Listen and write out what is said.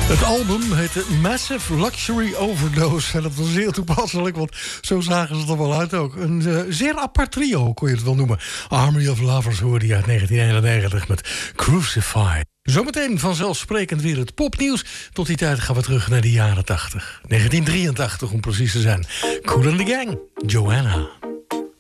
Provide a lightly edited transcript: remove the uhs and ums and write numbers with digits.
Het album heette Massive Luxury Overdose. En dat was zeer toepasselijk, want zo zagen ze er wel uit ook. Een zeer apart trio, kon je het wel noemen. Army of Lovers hoorde je uit 1991 met Crucify. Zometeen vanzelfsprekend weer het popnieuws. Tot die tijd gaan we terug naar de jaren 80. 1983 om precies te zijn. Kool and the Gang, Joanna.